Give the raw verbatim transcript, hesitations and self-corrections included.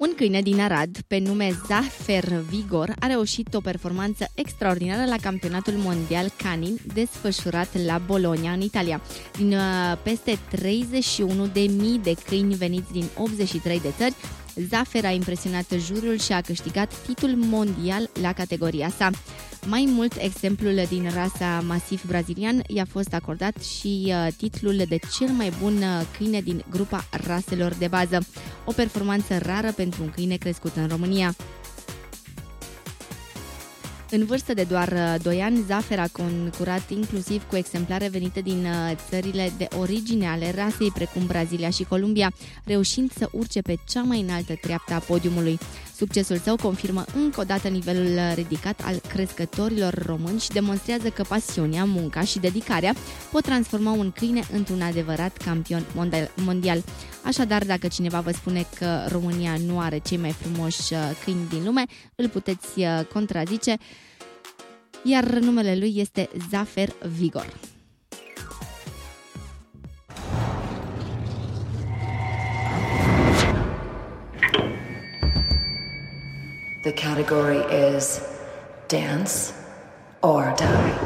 Un câine din Arad, pe nume Zafer Vigor, a reușit o performanță extraordinară la campionatul mondial canin desfășurat la Bologna, în Italia. Din uh, peste treizeci și unu de mii de câini veniți din optzeci și trei de țări, Zafer a impresionat juriul și a câștigat titlul mondial la categoria sa. Mai mult, exemplul din rasa Mastiff brazilian i-a fost acordat și uh, titlul de cel mai bun uh, câine din grupa raselor de bază, o performanță rară pentru un câine crescut în România. În vârstă de doar doi ani, Zafer a concurat inclusiv cu exemplare venite din țările de origine ale rasei, precum Brazilia și Columbia, reușind să urce pe cea mai înaltă treaptă a podiumului. Succesul său confirmă încă o dată nivelul ridicat al crescătorilor români și demonstrează că pasiunea, munca și dedicarea pot transforma un câine într-un adevărat campion mondial. Așadar, dacă cineva vă spune că România nu are cei mai frumoși câini din lume, îl puteți contrazice, iar numele lui este Zafer Vigor. The category is dance or die.